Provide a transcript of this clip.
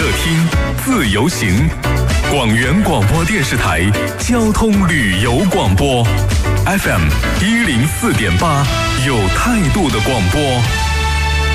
听，自由行。广元广播电视台交通旅游广播 FM 104.8，有态度的广播。